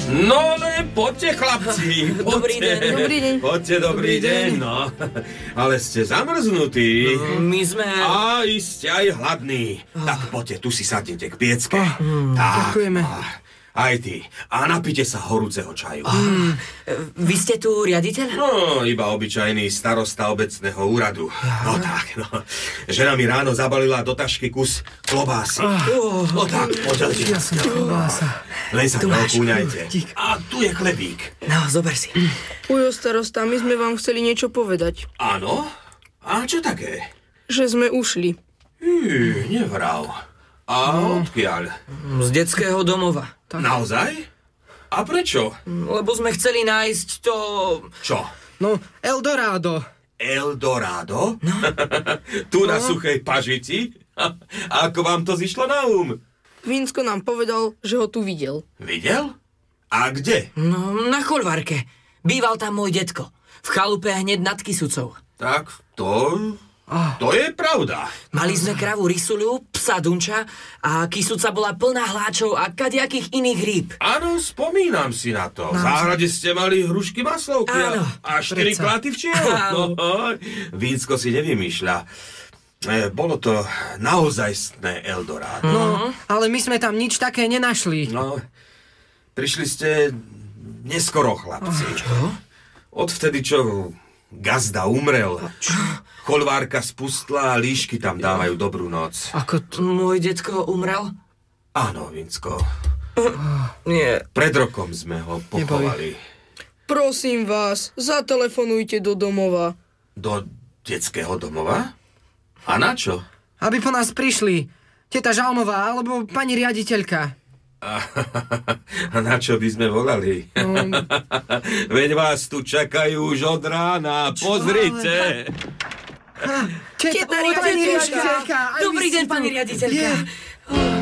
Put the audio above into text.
No, ale poďte, chlapci, poďte. Dobrý deň. Dobrý deň. Poďte, dobrý deň, no. Ale ste zamrznutí. My sme... A iste aj hladní. Tak poďte, tu si sadnite k piecke. Tak, ďakujeme. Aj ty. A napite sa horúceho čaju. Vy ste tu riaditeľ? No, iba obyčajný starosta obecného úradu. No tak, no. Žena mi ráno zabalila do tašky kus klobásy. No tak, poďte. Len sa veľkúňajte. A tu je chlebík. No, zober si. Ujo, starosta, my sme vám chceli niečo povedať. Áno? A čo také? Že sme ušli. Nevrav. A odkiaľ? Z detského domova. Naozaj? A prečo? Lebo sme chceli nájsť to... Čo? No, Eldorado. Eldorado? No. Tu na suchej pažici? A ako vám to zišlo na Vinsko nám povedal, že ho tu videl. Videl? A kde? No, na choľvárke. Býval tam môj detko. V chalupe hneď nad Kysucou. Tak to je pravda. Mali sme kravu Rysuľu, psa Dunča a Kysuca bola plná hláčov a kadiakých iných rýb. Áno, spomínam si na to. V záhrade ste mali hrušky maslovky Áno. a 4 klaty včiel. No, Vínsko si nevymýšľa. Bolo to naozajstné Eldorado. No, ale my sme tam nič také nenašli. No, prišli ste neskoro, chlapci. Čo? Odvtedy, čo gazda umrel. Choľvárka spustla a líšky tam dávajú dobrú noc. Ako môj detko umrel? Áno, Vinsko. Nie. Pred rokom sme ho pochovali. Prosím vás, zatelefonujte do domova. Do detského domova? A na čo? Aby po nás prišli. Teta Žalmová alebo pani riaditeľka. A na čo by sme volali? Veď vás tu čakajú už od rána. Pozrite. Teta riaditeľka. Dobrý deň, pani riaditeľka.